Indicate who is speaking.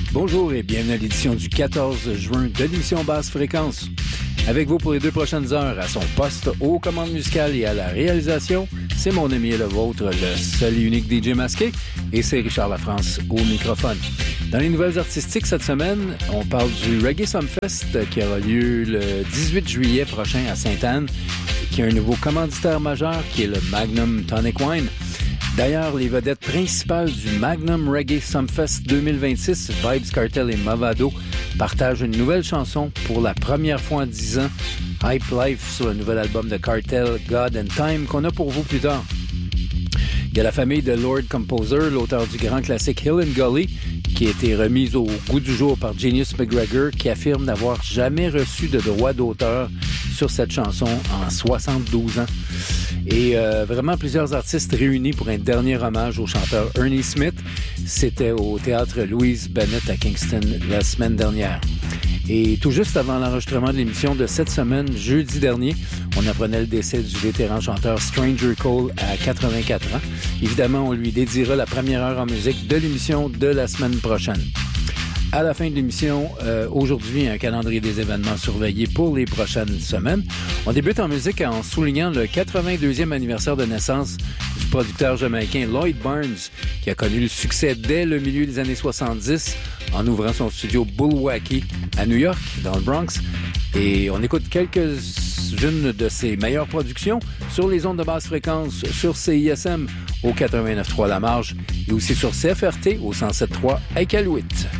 Speaker 1: Bonjour et bienvenue à l'édition du 14 juin de l'émission Basse Fréquence. Avec vous pour les 2 prochaines heures, à son poste aux commandes musicales et à la réalisation, c'est mon ami et le vôtre, le seul et unique DJ masqué, et c'est Richard Lafrance au microphone. Dans les nouvelles artistiques cette semaine, on parle du Reggae Sumfest qui aura lieu le 18 juillet prochain à Sainte-Anne, qui a un nouveau commanditaire majeur qui est le Magnum Tonic Wine. D'ailleurs, les vedettes principales du Magnum Reggae Sumfest 2026, Vybz Kartel et Mavado, partagent une nouvelle chanson pour la première fois en 10 ans, Hype Life, sur le nouvel album de Kartel, God and Time, qu'on a pour vous plus tard. Il y a la famille de Lord Composer, l'auteur du grand classique Hill and Gully, qui a été remise au goût du jour par Genius McGregor, qui affirme n'avoir jamais reçu de droit d'auteur sur cette chanson en 72 ans. Et vraiment plusieurs artistes réunis pour un dernier hommage au chanteur Ernie Smith. C'était au théâtre Louise Bennett à Kingston la semaine dernière. Et tout juste avant l'enregistrement de l'émission de cette semaine, jeudi dernier, on apprenait le décès du vétéran chanteur Stranger Cole à 84 ans. Évidemment, on lui dédiera la première heure en musique de l'émission de la semaine prochaine. À la fin de l'émission, aujourd'hui, un calendrier des événements surveillés pour les prochaines semaines. On débute en musique en soulignant le 82e anniversaire de naissance du producteur jamaïcain Lloyd Barnes, qui a connu le succès dès le milieu des années 70 en ouvrant son studio Bulwaukee à New York, dans le Bronx. Et on écoute quelques-unes de ses meilleures productions sur les ondes de basse fréquence, sur CISM au 89.3 La Marge et aussi sur CFRT au 107.3 à Iqaluit.